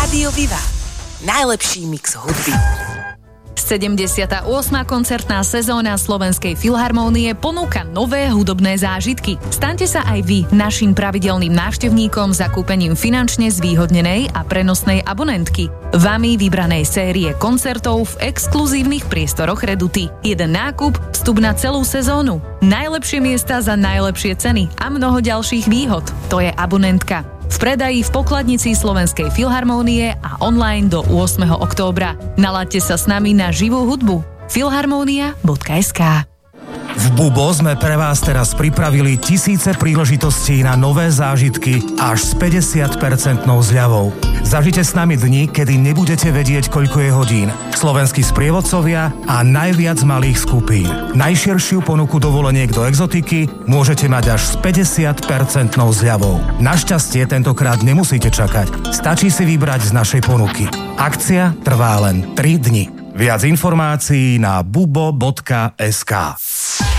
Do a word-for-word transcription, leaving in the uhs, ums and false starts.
Rádio Viva. Najlepší mix hudby. sedemdesiata ôsma koncertná sezóna Slovenskej filharmónie ponúka nové hudobné zážitky. Staňte sa aj vy našim pravidelným návštevníkom zakúpením finančne zvýhodnenej a prenosnej abonentky. Vami vybranej série koncertov v exkluzívnych priestoroch Reduty. Jeden nákup, vstup na celú sezónu. Najlepšie miesta za najlepšie ceny a mnoho ďalších výhod. To je abonentka. V predaji v pokladnici Slovenskej filharmónie a online do ôsmeho októbra. Nalaďte sa s nami na živú hudbu. filharmonia bodka es ká. V Bubo sme pre vás teraz pripravili tisíce príležitostí na nové zážitky až s päťdesiat percent zľavou. Zažite s nami dni, kedy nebudete vedieť, koľko je hodín. Slovenskí sprievodcovia a najviac malých skupín. Najširšiu ponuku dovoleniek do exotiky môžete mať až s päťdesiat percent zľavou. Našťastie tentokrát nemusíte čakať. Stačí si vybrať z našej ponuky. Akcia trvá len tri dni. Viac informácií na bubo bodka es ká.